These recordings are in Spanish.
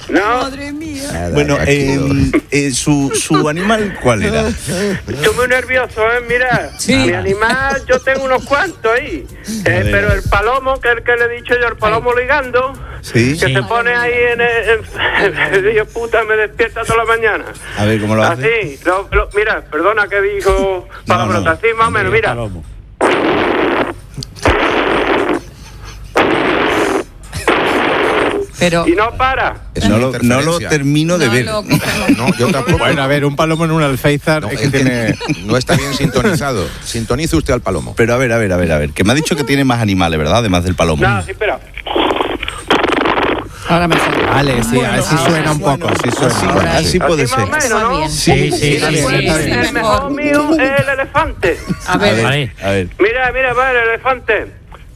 No. Madre mía. Nada, Bueno, tranquilo. ¿su animal cuál era? Estoy muy nervioso, mira. Sí. Mi animal, yo tengo unos cuantos ahí. Pero el palomo, que es el que le he dicho yo, el palomo ligando, Sí. que se pone ahí Dios puta, me despierta toda la mañana. A ver, ¿cómo lo hace? Así, mira, perdona que dijo palabrota, así más o menos, mira. Palomo. Pero Y no para. Es No una lo interferencia. termino de ver. lo- No, yo tampoco. Bueno, a ver, un palomo en un alféizar No, es que tiene... no está bien sintonizado. Sintonice usted al palomo. Pero a ver, que me ha dicho que tiene más animales, ¿verdad? Además del palomo. Nada, sí, espera. ahora mejor. Vale, sí, así suena un poco, así suena. Bueno, así puede Así más o ser. menos, ¿no? bien. Sí, sí, sí, Está bien, sí. está bien. El mejor mío es el elefante. A ver, Vale. A ver. Mira, va el elefante.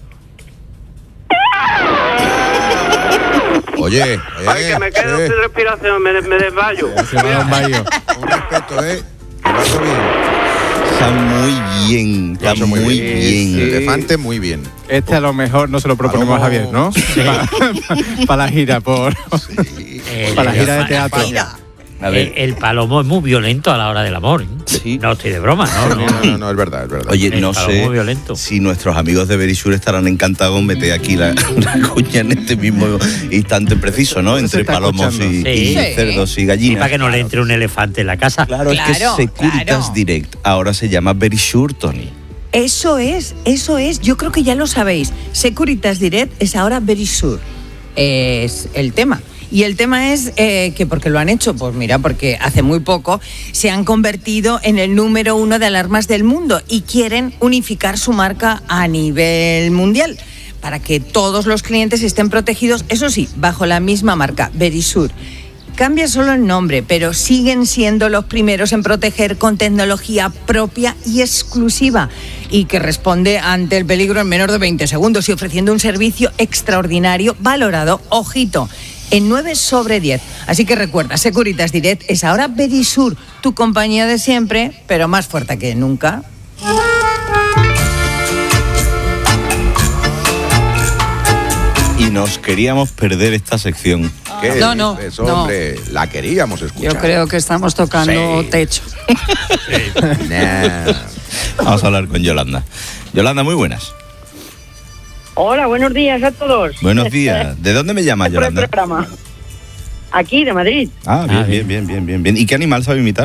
Oye, Ay, que me quedo sin respiración, me desmayo. Se va a dar un baño. un respeto, que lo hace bien. Está muy bien, Lo está hace muy bien. El elefante muy bien. Este a lo mejor no se lo proponemos a Javier, ¿no? Para la gira, para la gira de teatro. A ver. El palomo es muy violento a la hora del amor. ¿eh? Sí. No estoy de broma, ¿no? No, es verdad, es verdad. Oye, El no palomo sé muy violento. si nuestros amigos de Verisur estarán encantados en meter aquí la cuña en este mismo instante preciso, ¿no? Se Entre está palomos y, escuchando. y Sí. cerdos y Y gallinas. para que no le entre un elefante en la casa. Claro, es que Claro, Securitas claro. Direct ahora se llama Verisur, Tony. eso es. Yo creo que ya lo sabéis. Securitas Direct es ahora Verisur. Es el tema. Y el tema es que, ¿por qué lo han hecho? Pues mira, porque hace muy poco se han convertido en el número 1 de alarmas del mundo y quieren unificar su marca a nivel mundial para que todos los clientes estén protegidos, eso sí, bajo la misma marca, Verisur. Cambia solo el nombre, pero siguen siendo los primeros en proteger con tecnología propia y exclusiva y que responde ante el peligro en menos de 20 segundos y ofreciendo un servicio extraordinario valorado, ojito, en 9 sobre 10. Así que recuerda, Securitas Direct es ahora Verisur, tu compañía de siempre, pero más fuerte que nunca. Y nos queríamos perder esta sección. ¿Qué No, dices, no. hombre? La queríamos escuchar. Yo creo que estamos tocando Sí. techo. Nah. Vamos a hablar con Yolanda. Yolanda, muy buenas. Hola, buenos días a todos. Buenos díás. ¿De dónde me llamas, Por el Yolanda? programa. Aquí, de Madrid. Ah, bien. ¿Y qué animal sabe imitar?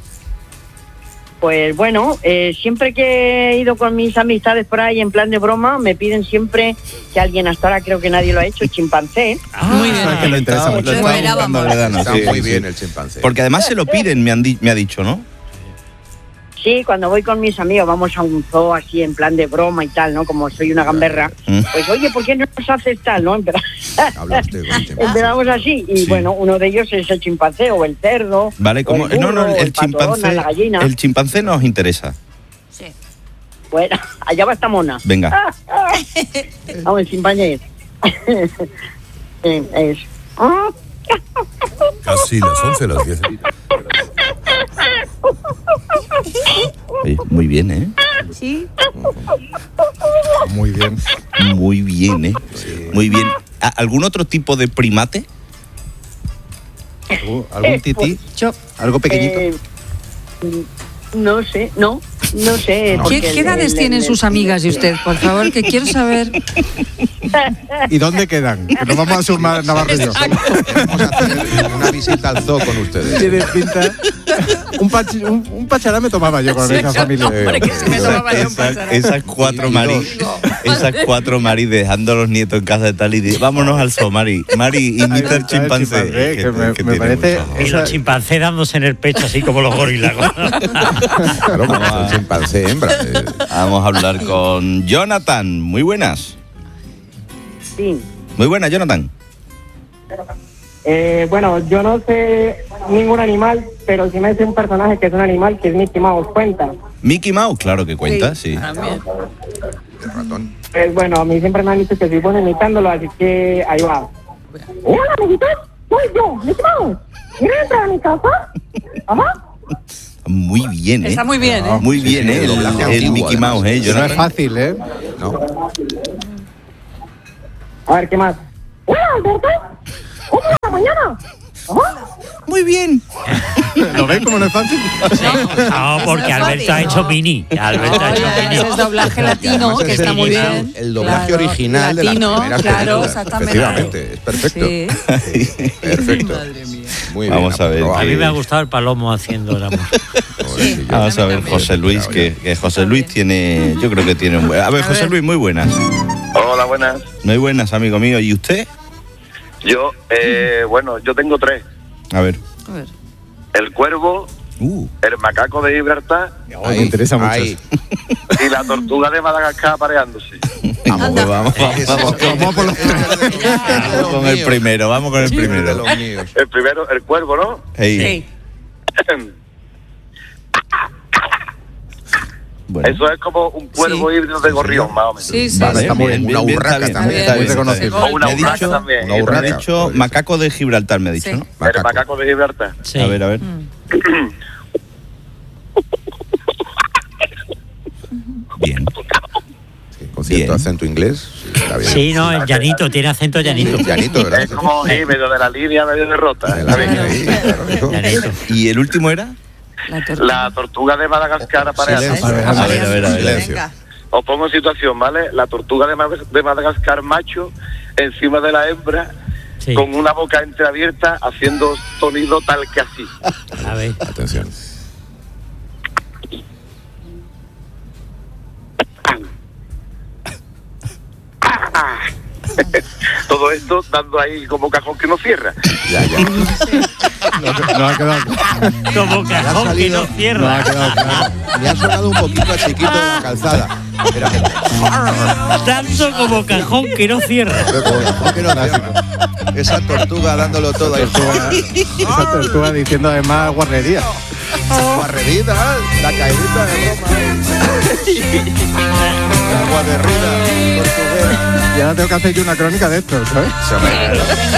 Pues bueno, siempre que he ido con mis amistades por ahí en plan de broma, me piden siempre que alguien, hasta ahora creo que nadie lo ha hecho, chimpancé. Muy bien. Sabes que lo interesa mucho. Lo esperábamos. Está Sí, muy sí. bien el chimpancé. Porque además se lo piden, me ha dicho, ¿no? Sí, cuando voy con mis amigos vamos a un zoo así en plan de broma y tal, ¿no? Como soy una gamberra. Pues oye, ¿por qué no nos haces tal, no? Habla usted con el chimpancé. Empezamos así y Sí. bueno, uno de ellos es el chimpancé o el cerdo. Vale, o como el burro, no, o el patona, chimpancé, la gallina. el chimpancé nos interesa. Bueno, allá va esta mona. Venga. Vamos, el chimpancé. Es... Casi las 11, las 10. Oye, muy bien, ¿eh? Sí. Muy bien. Muy bien, ¿eh? Muy bien. ¿Algún otro tipo de primate? ¿Algún tití? Yo. ¿Algo pequeñito? No sé, no sé. porque ¿Qué edades tienen sus amigas y usted? Por favor, que quiero saber. ¿Y dónde quedan? Que nos vamos a sumar Navarro y yo. Vamos a hacer una visita al zoo con ustedes. Tiene pinta. Un pachará me tomaba yo con esa familia. Hombre, que se me tomaba yo un pasarán. Esas cuatro Mari dejando a los nietos en casa de tal y vámonos al zoo, Mari. Mari, imita al chimpancé. Que me tiene parece- mucho. Y los chimpancés dándose en el pecho así como los gorilas. Claro, como es el chimpancé hembra. Vamos a hablar con Jonathan. Muy buenas. Sí. Muy buenas, Jonathan. Bueno, yo no sé ningún animal, pero sí me sé un personaje que es un animal, que es Mickey Mouse. ¿Cuenta? Mickey Mouse, claro que cuenta, sí. También. El ratón. Pues bueno, a mí siempre me han dicho que soy bueno imitándolo, así que ahí va. Hola, amiguitos, soy yo, Mickey Mouse. ¿Quieren entrar a mi casa? Ajá. Muy bien, ¿eh? Está muy bien, ¿eh? Muy bien, ¿eh? El doblaje El antiguo, Mickey además. Mouse, ¿eh? No es Jonathan. fácil, ¿eh? ¿No? A ver, ¿qué más? Hola, Alberto. ¿Cómo va la mañana? Muy bien. ¿Lo ves como no es fácil? No, porque Alberto ha hecho mini. Alberto ha hecho mini. Ese es doblaje latino, Además, que es está muy el- bien. El doblaje Claro, original latino, de la primera claro, película. exactamente. Efectivamente, es perfecto. Sí. Perfecto. Muy bien. Vamos a ver. aprobado. A mí me ha gustado el palomo haciendo el amor. Pobrecillo. Vamos a ver, José Luis, que José Luis tiene... Yo creo que tiene un buen... A ver, José Luis, muy buenas. Hola, buenas. Muy buenas, amigo mío. ¿Y usted? Yo, bueno, yo tengo 3. A ver. A ver. El cuervo, el macaco de Gibraltar Me interesa mucho. ahí. y la tortuga de Madagascar apareándose. Vamos, pues vamos, vamos, vamos. Vamos por los Vamos con el primero, vamos con el de primero. los míos. El primero, el cuervo, ¿no? Ey, Sí. bueno. Eso es como un cuervo Sí. híbrido de gorrión, más o menos. Sí, sí. Vale, está muy bien, bien. Una bien, urraca está bien, también, está muy bien. reconocible. O una Me ha urraca dicho- también. una Me ha urraca. dicho macaco de Gibraltar, me ha dicho, Sí. ¿no? El Macaco. macaco de Gibraltar. Sí. A ver, a ver. Bien. Sí, con cierto Bien. acento inglés. Sí, está bien. Sí, no, el llanito, tiene acento llanito. Llanito, ¿verdad? Es como ahí, medio de la línea, medio de rota. De la línea ahí, claro, hijo. Llanito. ¿Y el último era? La tortuga. La tortuga de Madagascar apareándose. Silencio. A ver, a ver, a ver. Silencio. Venga. Os pongo en situación, ¿vale? La tortuga de Madagascar macho encima de la hembra Sí. con una boca entreabierta haciendo sonido tal que así. A ver. Atención. Todo esto dando ahí como cajón que no cierra. Ya, ya. No ha quedado claro. Como cajón que no No cierra. ha quedado claro. Me ha sonado un poquito a chiquito de la calzada. Espera, Tanto como cajón que no cierra. ¿por qué no cierra? Esa tortuga dándolo todo ahí. Esa tortuga diciendo además guarrería. Guarrerita, la caidita de Roma. La guarrerida portuguesa. Y ahora tengo que hacer yo una crónica de esto, ¿sabes? Se me-